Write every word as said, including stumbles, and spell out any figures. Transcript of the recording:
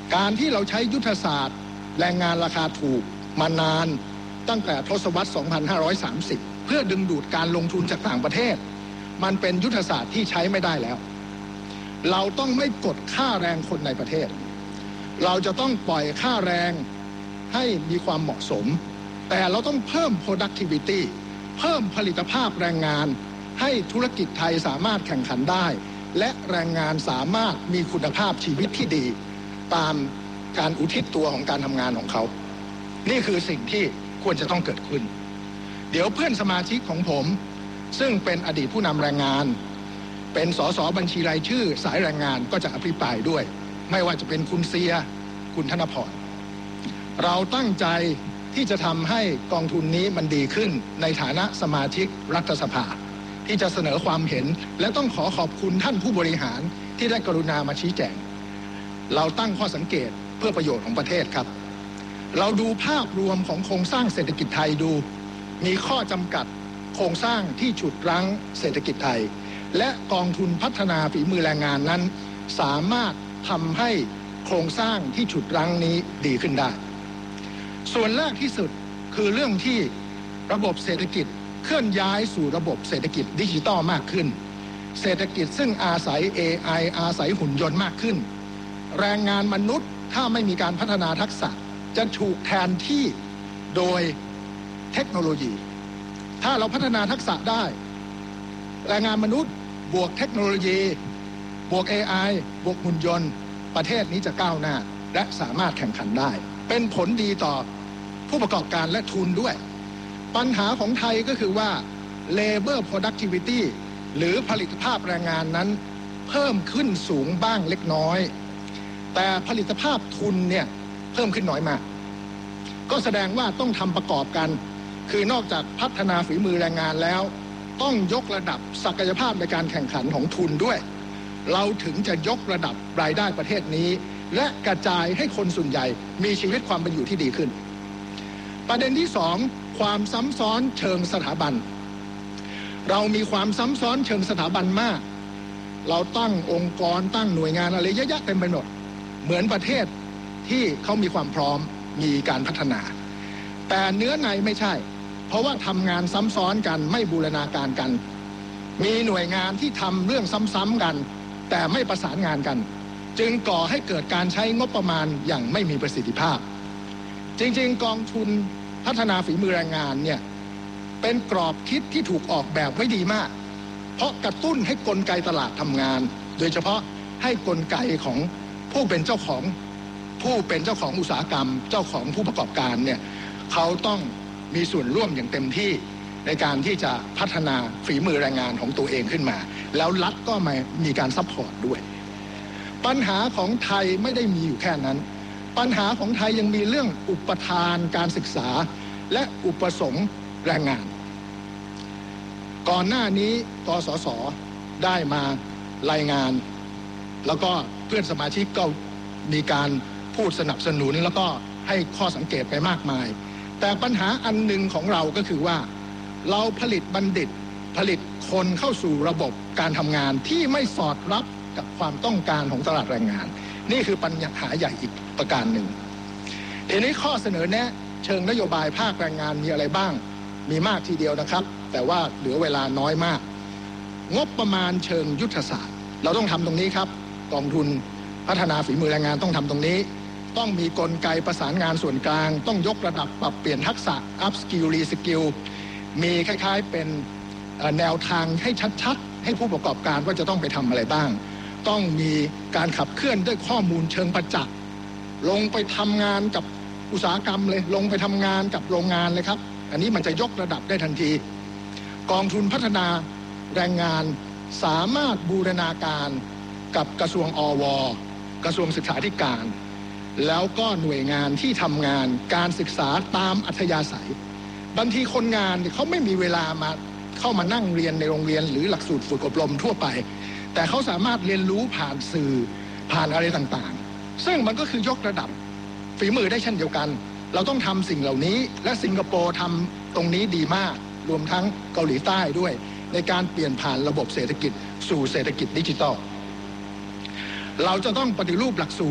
การที่เราใช้ยุทธศาสตร์แรงงานราคาถูกมานานตั้งแต่ทศวรรษ สองพันห้าร้อยสามสิบ เพื่อดึงดูดการลงทุนจากต่างประเทศมันเป็นยุทธศาสตร์ที่ใช้ไม่ได้แล้วเราต้องไม่กดค่าแรงคนในประเทศเราจะต้องปล่อยค่าแรงให้มีความเหมาะสมแต่เราต้องเพิ่ม productivity เพิ่มผลิตภาพแรงงานให้ธุรกิจไทยสามารถแข่งขันได้และแรงงานสามารถมีคุณภาพชีวิตที่ดีตามการอุทิศตัวของการทำงานของเขานี่คือสิ่งที่ควรจะต้องเกิดขึ้นเดี๋ยวเพื่อนสมาชิกของผมซึ่งเป็นอดีตผู้นำแรงงานเป็นสสบัญชีรายชื่อสายแรงงานก็จะอภิปรายด้วยไม่ว่าจะเป็นคุณเซียคุณธนพรเราตั้งใจที่จะทำให้กองทุนนี้มันดีขึ้นในฐานะสมาชิกรัฐสภาที่จะเสนอความเห็นและต้องขอขอบคุณท่านผู้บริหารที่ได้กรุณามาชี้แจงเราตั้งข้อสังเกตเพื่อประโยชน์ของประเทศครับเราดูภาพรวมของโครงสร้างเศรษฐกิจไทยดูมีข้อจำกัดโครงสร้างที่ฉุดรั้งเศรษฐกิจไทยและกองทุนพัฒนาฝีมือแรงงานนั้นสามารถทำให้โครงสร้างที่ฉุดรั้งนี้ดีขึ้นได้ส่วนแรกที่สุดคือเรื่องที่ระบบเศรษฐกิจเคลื่อนย้ายสู่ระบบเศรษฐกิจดิจิทัลมากขึ้นเศรษฐกิจซึ่งอาศัย เอ ไอ อาศัยหุ่นยนต์มากขึ้นแรงงานมนุษย์ถ้าไม่มีการพัฒนาทักษะจะถูกแทนที่โดยเทคโนโลยีถ้าเราพัฒนาทักษะได้แรงงานมนุษย์บวกเทคโนโลยีบวก เอ ไอ บวกหุ่นยนต์ประเทศนี้จะก้าวหน้าและสามารถแข่งขันได้เป็นผลดีต่อผู้ประกอบการและทุนด้วยปัญหาของไทยก็คือว่า labor productivity หรือผลิตภาพแรงงานนั้นเพิ่มขึ้นสูงบ้างเล็กน้อยแต่ผลิตภาพทุนเนี่ยเพิ่มขึ้นน้อยมากก็แสดงว่าต้องทำประกอบกันคือนอกจากพัฒนาฝีมือแรงงานแล้วต้องยกระดับศักยภาพในการแข่งขันของทุนด้วยเราถึงจะยกระดับรายได้ประเทศนี้และกระจายให้คนส่วนใหญ่มีชีวิตความเป็นอยู่ที่ดีขึ้นประเด็นที่สองความซ้ำซ้อนเชิงสถาบันเรามีความซ้ำซ้อนเชิงสถาบันมากเราตั้งองค์กรตั้งหน่วยงานอะไรเยอะแยะเต็มไปหมดเหมือนประเทศที่เขามีความพร้อมมีการพัฒนาแต่เนื้อในไม่ใช่เพราะว่าทำงานซ้ำซ้อนกันไม่บูรณาการกันมีหน่วยงานที่ทำเรื่องซ้ำๆกันแต่ไม่ประสานงานกันจึงก่อให้เกิดการใช้งบประมาณอย่างไม่มีประสิทธิภาพจริงๆกองทุนพัฒนาฝีมือแรงงานเนี่ยเป็นกรอบคิดที่ถูกออกแบบไว้ดีมากเพราะกระตุ้นให้กลไกตลาดทำงานโดยเฉพาะให้กลไกของผู้เป็นเจ้าของผู้เป็นเจ้าของอุตสาหกรรมเจ้าของผู้ประกอบการเนี่ยเขาต้องมีส่วนร่วมอย่างเต็มที่ในการที่จะพัฒนาฝีมือแรงงานของตัวเองขึ้นมาแล้วรัฐก็มามีการซัพพอร์ตด้วยปัญหาของไทยไม่ได้มีอยู่แค่นั้นปัญหาของไทยยังมีเรื่องอุปทานการศึกษาและอุปสงค์แรงงานก่อนหน้านี้กสศได้มารายงานแล้วก็เพื่อนสมาชิกก็มีการพูดสนับสนุนแล้วก็ให้ข้อสังเกตไปมากมายแต่ปัญหาอันหนึ่งของเราก็คือว่าเราผลิตบัณฑิตผลิตคนเข้าสู่ระบบการทำงานที่ไม่สอดรับกับความต้องการของตลาดแรงงานนี่คือปัญหาใหญ่อีกประการหนึ่งทีนี้ข้อเสนอแนะเชิงนโยบายภาคแรงงานมีอะไรบ้างมีมากทีเดียวนะครับแต่ว่าเหลือเวลาน้อยมากงบประมาณเชิงยุทธศาสตร์เราต้องทำตรงนี้ครับกองทุนพัฒนาฝีมือแรงงานต้องทำตรงนี้ต้องมีกลไกประสานงานส่วนกลางต้องยกระดับปรับเปลี่ยนทักษะ up skill re skill มีคล้ายๆเป็นแนวทางให้ชัดๆให้ผู้ประกอบการว่าจะต้องไปทำอะไรบ้างต้องมีการขับเคลื่อนด้วยข้อมูลเชิงประจักษ์ลงไปทำงานกับอุตสาหกรรมเลยลงไปทำงานกับโรงงานเลยครับอันนี้มันจะยกระดับได้ทันทีกองทุนพัฒนาแรงงานสามารถบูรณาการกับกระทรวงอวกระทรวงศึกษาธิการแล้วก็หน่วยงานที่ทำงานการศึกษาตามอัธยาศัยบางทีคนงานเขาไม่มีเวลามาเข้ามานั่งเรียนในโรงเรียนหรือหลักสูตรฝึกอบรมทั่วไปแต่เขาสามารถเรียนรู้ผ่านสื่อผ่านอะไรต่างๆซึ่งมันก็คือยกระดับฝีมือได้เช่นเดียวกันเราต้องทำสิ่งเหล่านี้และสิงคโปร์ทำตรงนี้ดีมากรวมทั้งเกาหลีใต้ด้วยในการเปลี่ยนผ่านระบบเศรษฐกิจสู่เศรษฐกิจดิจิทัลเราจะต้องปฏิรูปหลักสูตร